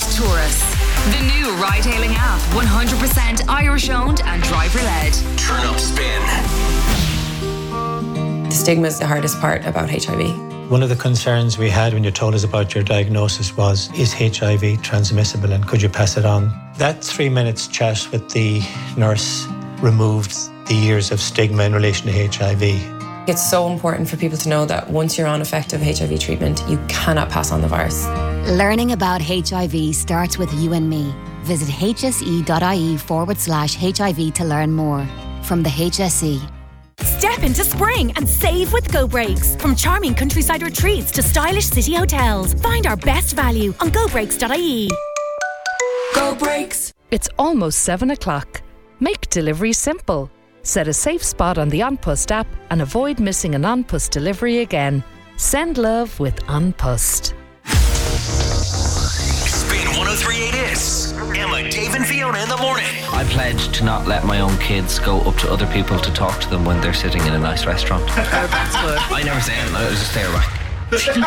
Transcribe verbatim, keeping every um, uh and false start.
Taurus. The new ride-hailing app, one hundred percent Irish-owned and driver-led. Turn up Spin. The stigma is the hardest part about H I V. One of the concerns we had when you told us about your diagnosis was, is H I V transmissible and could you pass it on? That three minutes chat with the nurse removed the years of stigma in relation to H I V. It's so important for people to know that once you're on effective H I V treatment, you cannot pass on the virus. Learning about H I V starts with you and me. Visit hse.ie forward slash HIV to learn more. From the H S E. Step into spring and save with Go Breaks. From charming countryside retreats to stylish city hotels. Find our best value on go breaks dot I E. Go Breaks. It's almost seven o'clock. Make delivery simple. Set a safe spot on the An Post app and avoid missing an An Post delivery again. Send love with An Post. Spin one oh three point eight is Emma, Dave and Fiona in the morning. I pledge to not let my own kids go up to other people to talk to them when they're sitting in a nice restaurant. That's good. I never say anything, I just stare back.